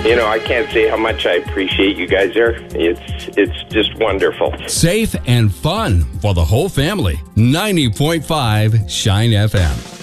I can't say how much I appreciate you guys there. It's just wonderful. Safe and fun for the whole family. 90.5 Shine FM.